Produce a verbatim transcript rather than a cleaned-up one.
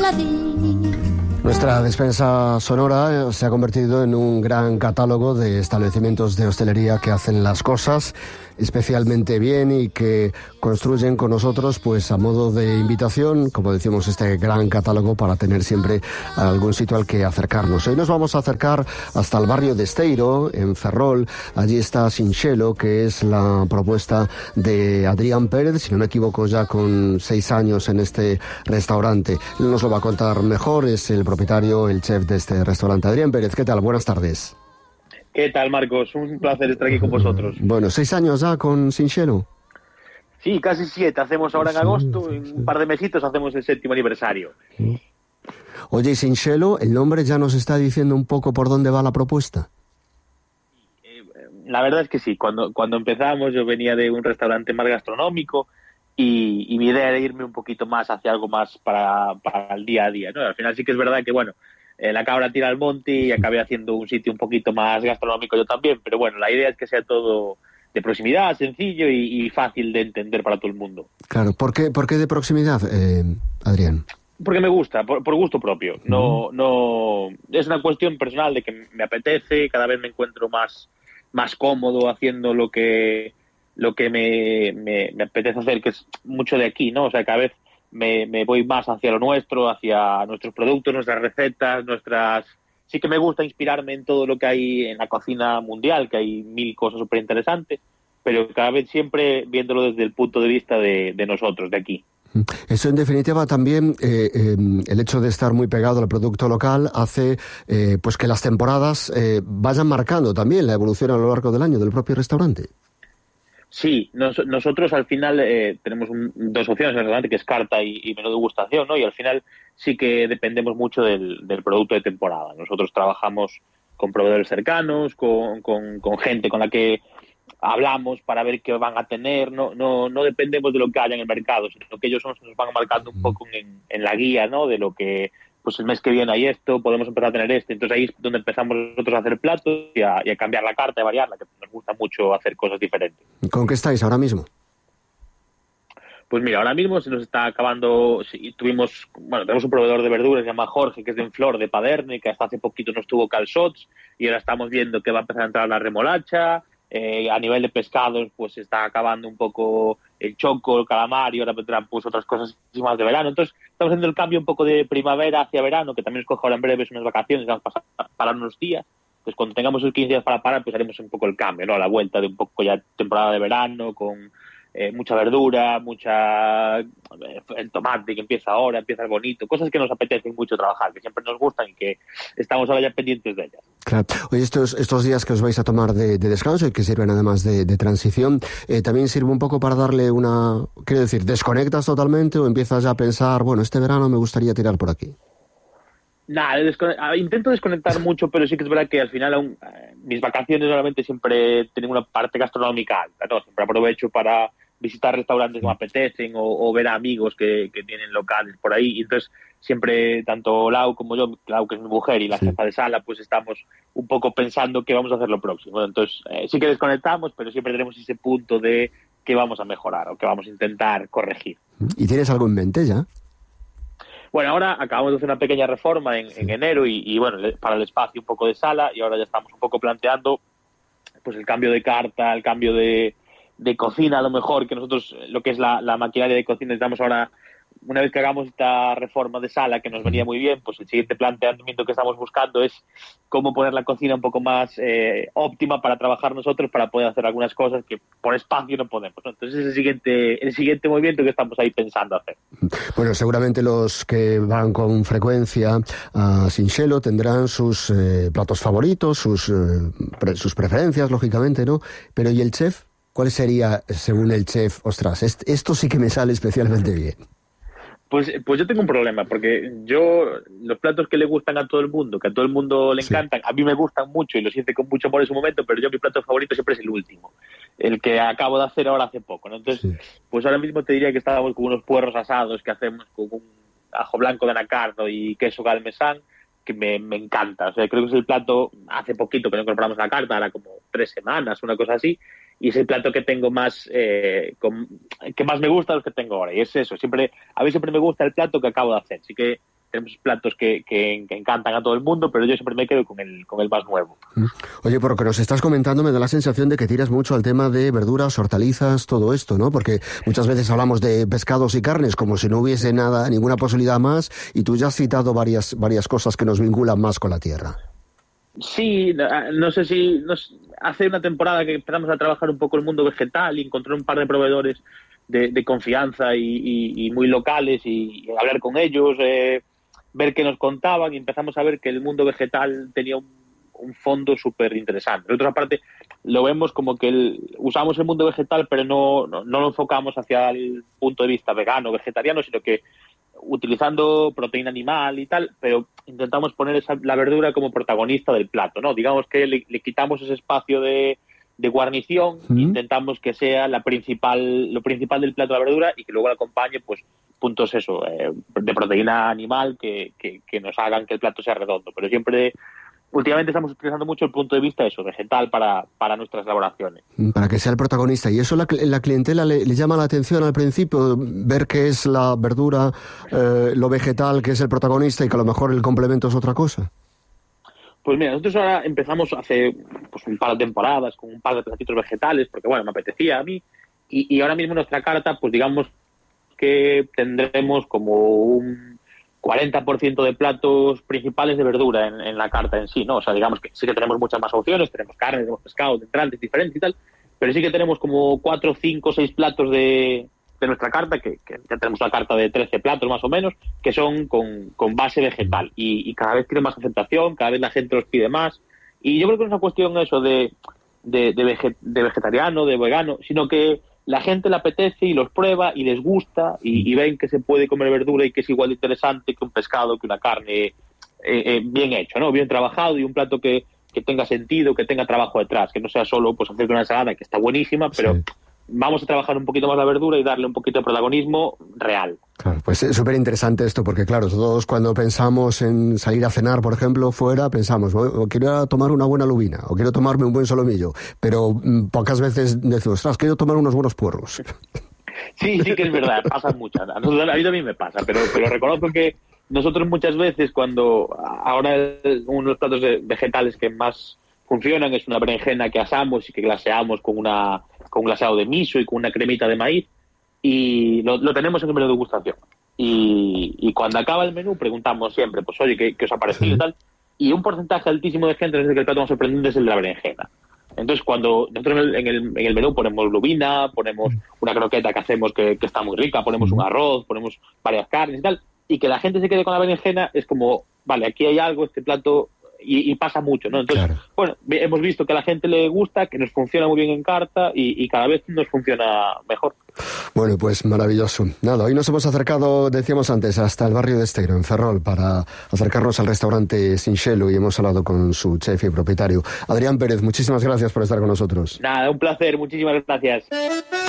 la vie. Nuestra despensa sonora se ha convertido en un gran catálogo de establecimientos de hostelería que hacen las cosas especialmente bien y que construyen con nosotros, pues a modo de invitación, como decimos, este gran catálogo para tener siempre algún sitio al que acercarnos. Hoy nos vamos a acercar hasta el barrio de Esteiro, en Ferrol. Allí está Sinxelo, que es la propuesta de Adrián Pérez, si no me equivoco, ya con seis años en este restaurante. Él nos lo va a contar mejor, es el propietario, el chef de este restaurante. Adrián Pérez, ¿qué tal? Buenas tardes. ¿Qué tal, Marcos? Un placer estar aquí con vosotros. Bueno, seis años ya con Sinxelo. Sí, casi siete. Hacemos ahora en agosto, en un par de mesitos hacemos el séptimo aniversario. Oye, Sinxelo, el nombre ya nos está diciendo un poco por dónde va la propuesta. La verdad es que sí. Cuando, cuando empezamos yo venía de un restaurante más gastronómico y, y mi idea era irme un poquito más hacia algo más para, para el día a día, ¿no? Al final sí que es verdad que, bueno, Eh, la cabra tira al monte y acabé haciendo un sitio un poquito más gastronómico yo también, pero bueno, la idea es que sea todo de proximidad, sencillo y, y fácil de entender para todo el mundo. Claro, ¿por qué, por qué de proximidad, eh, Adrián? Porque me gusta, por, por gusto propio. No, no es una cuestión personal de que me apetece, cada vez me encuentro más, más cómodo haciendo lo que lo que me, me, me apetece hacer, que es mucho de aquí, ¿no? O sea, cada vez Me, me voy más hacia lo nuestro, hacia nuestros productos, nuestras recetas, nuestras... Sí que me gusta inspirarme en todo lo que hay en la cocina mundial, que hay mil cosas súper interesantes, pero cada vez siempre viéndolo desde el punto de vista de, de nosotros, de aquí. Eso, en definitiva, también eh, eh, el hecho de estar muy pegado al producto local hace eh, pues que las temporadas eh, vayan marcando también la evolución a lo largo del año del propio restaurante. Sí, nos, nosotros al final eh, tenemos un, dos opciones en el restaurante, que es carta y, y menú degustación, ¿no? Y al final sí que dependemos mucho del, del producto de temporada. Nosotros trabajamos con proveedores cercanos, con, con, con gente con la que hablamos para ver qué van a tener. No, no, no dependemos de lo que haya en el mercado, sino que ellos son los que nos van marcando un poco en, en la guía, ¿no? De lo que, pues el mes que viene hay esto, podemos empezar a tener este. Entonces ahí es donde empezamos nosotros a hacer platos y a, y a cambiar la carta, a variarla, que nos gusta mucho hacer cosas diferentes. ¿Con qué estáis ahora mismo? Pues mira, ahora mismo se nos está acabando, sí, tuvimos, bueno, tenemos un proveedor de verduras, se llama Jorge, que es de Enflor, de Paderne, que hasta hace poquito nos tuvo calçots, y ahora estamos viendo que va a empezar a entrar la remolacha. Eh, a nivel de pescados, pues se está acabando un poco el choco, el calamar, y ahora vendrán pues otras cosas más de verano. Entonces estamos haciendo el cambio un poco de primavera hacia verano, que también nos coge ahora en breves unas vacaciones, vamos a pasar, parar unos días. Pues cuando tengamos esos quince días para parar, pues haremos un poco el cambio, ¿no? A la vuelta de un poco ya temporada de verano, con eh, mucha verdura, mucha eh, el tomate que empieza ahora, empieza el bonito, cosas que nos apetecen mucho trabajar, que siempre nos gustan y que estamos ahora ya pendientes de ellas. Claro. Oye, estos, estos días que os vais a tomar de, de descanso y que sirven además de, de transición, eh, también sirve un poco para darle una... Quiero decir, ¿desconectas totalmente o empiezas ya a pensar, bueno, este verano me gustaría tirar por aquí? Nada, descone- intento desconectar mucho, pero sí que es verdad que al final aún, eh, mis vacaciones realmente siempre tienen una parte gastronómica alta, ¿no? Siempre aprovecho para visitar restaurantes que me apetecen o, o ver a amigos que, que tienen locales por ahí. Y entonces siempre, tanto Lau como yo, Lau que es mi mujer y la Sí. jefa de sala, pues estamos un poco pensando qué vamos a hacer lo próximo. Entonces eh, sí que desconectamos, pero siempre tenemos ese punto de qué vamos a mejorar o qué vamos a intentar corregir. ¿Y tienes algo en mente ya? Bueno, ahora acabamos de hacer una pequeña reforma en, en enero y, y bueno, para el espacio un poco de sala, y ahora ya estamos un poco planteando pues el cambio de carta, el cambio de, de cocina, a lo mejor, que nosotros lo que es la, la maquinaria de cocina estamos ahora, una vez que hagamos esta reforma de sala que nos venía muy bien, pues el siguiente planteamiento que estamos buscando es cómo poner la cocina un poco más eh, óptima para trabajar nosotros, para poder hacer algunas cosas que por espacio no podemos, ¿no? Entonces es el siguiente, el siguiente movimiento que estamos ahí pensando hacer. Bueno, seguramente los que van con frecuencia a Sinxelo tendrán sus eh, platos favoritos, sus, eh, pre- sus preferencias, lógicamente, ¿no? Pero ¿y el chef? ¿Cuál sería, según el chef, ostras, est- esto sí que me sale especialmente bien? Pues, pues yo tengo un problema, porque yo, los platos que le gustan a todo el mundo, que a todo el mundo le Sí. encantan, a mí me gustan mucho y lo siente con mucho amor en su momento, pero yo mi plato favorito siempre es el último, el que acabo de hacer ahora hace poco, ¿no? Entonces, Sí. pues ahora mismo te diría que estábamos con unos puerros asados que hacemos con un ajo blanco de anacardo y queso galmesán, que me, me encanta. O sea, creo que es el plato, hace poquito que no compramos la carta, ahora como tres semanas, una cosa así, y es el plato que tengo más, eh, con, que más me gusta de los que tengo ahora. Y es eso, siempre, a mí siempre me gusta el plato que acabo de hacer. Así que tenemos platos que, que, que encantan a todo el mundo, pero yo siempre me quedo con el, con el más nuevo. Oye, por lo que nos estás comentando me da la sensación de que tiras mucho al tema de verduras, hortalizas, todo esto, ¿no? Porque muchas veces hablamos de pescados y carnes como si no hubiese nada, ninguna posibilidad más, y tú ya has citado varias, varias cosas que nos vinculan más con la tierra. Sí, no sé si nos, hace una temporada que empezamos a trabajar un poco el mundo vegetal y encontré un par de proveedores de, de confianza y, y, y muy locales y, y hablar con ellos, eh, ver qué nos contaban y empezamos a ver que el mundo vegetal tenía un, un fondo súper interesante. Nosotros aparte lo vemos como que el, usamos el mundo vegetal pero no, no, no lo enfocamos hacia el punto de vista vegano, vegetariano, sino que utilizando proteína animal y tal, pero intentamos poner esa, la verdura como protagonista del plato, ¿no? Digamos que le, le quitamos ese espacio de, de guarnición, mm. intentamos que sea la principal, lo principal del plato la verdura y que luego la acompañe, pues, puntos eso, eh, de proteína animal que, que, que nos hagan que el plato sea redondo, pero siempre... Últimamente estamos utilizando mucho el punto de vista eso, vegetal para, para nuestras elaboraciones. Para que sea el protagonista. ¿Y eso la, la clientela le, le llama la atención al principio? Ver que es la verdura, eh, lo vegetal, que es el protagonista y que a lo mejor el complemento es otra cosa. Pues mira, nosotros ahora empezamos hace pues, un par de temporadas con un par de platitos vegetales, porque bueno, me apetecía a mí. Y, y ahora mismo nuestra carta, pues digamos que tendremos como un cuarenta por ciento de platos principales de verdura en, en la carta en sí, ¿no? O sea, digamos que sí que tenemos muchas más opciones, tenemos carne, tenemos pescado, entrantes diferentes y tal, pero sí que tenemos como cuatro, cinco, seis platos de, de nuestra carta, que, que ya tenemos una carta de trece platos más o menos, que son con, con base vegetal y, y cada vez tiene más aceptación, cada vez la gente los pide más y yo creo que no es una cuestión eso de, de, de, veget, de vegetariano, de vegano, sino que la gente le apetece y los prueba y les gusta y, y ven que se puede comer verdura y que es igual de interesante que un pescado, que una carne eh, eh, bien hecho, ¿no? Bien trabajado y un plato que, que tenga sentido, que tenga trabajo detrás, que no sea solo pues hacer una ensalada que está buenísima, pero sí. Vamos a trabajar un poquito más la verdura y darle un poquito de protagonismo real. Claro, pues es súper interesante esto porque, claro, todos cuando pensamos en salir a cenar, por ejemplo, fuera, pensamos, o quiero tomar una buena lubina, o quiero tomarme un buen solomillo, pero mm, pocas veces decimos, ostras, quiero tomar unos buenos puerros. Sí, sí que es verdad, pasa mucho. A, nosotros, a mí también me pasa, pero, pero reconozco que nosotros muchas veces cuando, ahora uno de los platos vegetales que más funcionan es una berenjena que asamos y que glaseamos con una con un glaseado de miso y con una cremita de maíz y lo, lo tenemos en el menú de degustación y, y cuando acaba el menú preguntamos siempre, pues oye, ¿qué, qué os ha parecido y tal? Y un porcentaje altísimo de gente nos dice que el plato más sorprendente es el de la berenjena. Entonces cuando nosotros en el, en el, en el menú ponemos lubina, ponemos una croqueta que hacemos que, que está muy rica, ponemos un arroz, ponemos varias carnes y tal, y que la gente se quede con la berenjena es como, vale, aquí hay algo, este plato... Y, y pasa mucho, ¿no? Entonces, claro. Bueno, hemos visto que a la gente le gusta, que nos funciona muy bien en carta y, y cada vez nos funciona mejor. Bueno, pues maravilloso. Nada, hoy nos hemos acercado, decíamos antes, hasta el barrio de Esteiro, en Ferrol, para acercarnos al restaurante Sinxelo y hemos hablado con su chef y propietario. Adrián Pérez, muchísimas gracias por estar con nosotros. Nada, un placer, muchísimas gracias.